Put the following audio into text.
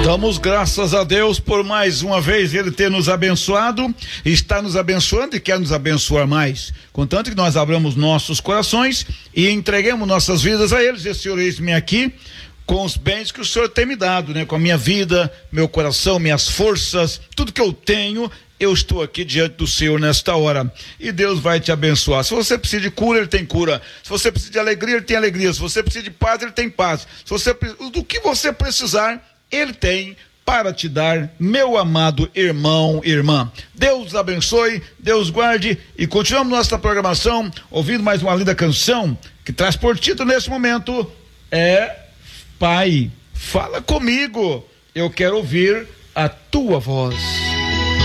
Damos graças a Deus por mais uma vez Ele ter nos abençoado, está nos abençoando e quer nos abençoar mais. Contanto que nós abramos nossos corações e entreguemos nossas vidas a Ele. Diz: Senhor, eis-me aqui com os bens que o Senhor tem me dado, né? Com a minha vida, meu coração, minhas forças, tudo que eu tenho, eu estou aqui diante do Senhor nesta hora, e Deus vai te abençoar. Se você precisa de cura, Ele tem cura. Se você precisa de alegria, Ele tem alegria. Se você precisa de paz, Ele tem paz. Se você, do que você precisar, Ele tem para te dar, meu amado irmão, irmã. Deus abençoe, Deus guarde, e continuamos nossa programação ouvindo mais uma linda canção que traz por título nesse momento Pai, fala comigo, eu quero ouvir a tua voz.